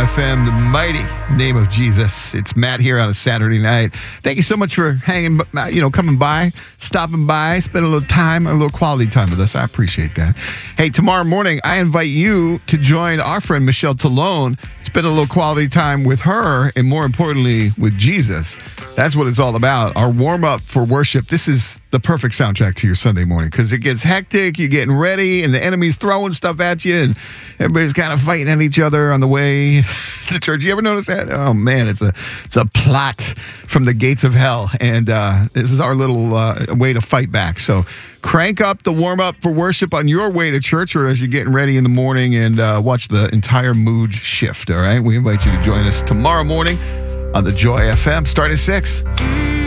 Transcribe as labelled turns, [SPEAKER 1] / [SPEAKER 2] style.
[SPEAKER 1] FM, the mighty name of Jesus. It's Matt here on a Saturday night. Thank you so much for coming by, stopping by, spending a little time, a little quality time with us. I appreciate that. Hey, tomorrow morning, I invite you to join our friend Michelle Talone, spend a little quality time with her, and more importantly, with Jesus. That's what it's all about. Our warm-up for worship. This is the perfect soundtrack to your Sunday morning because it gets hectic, you're getting ready, and the enemy's throwing stuff at you, and everybody's kind of fighting at each other on the way to church. You ever notice that? Oh, man, it's a plot from the gates of hell, and this is our little way to fight back. So crank up the warm-up for worship on your way to church or as you're getting ready in the morning and watch the entire mood shift, all right? We invite you to join us tomorrow morning on the Joy FM. Start at 6.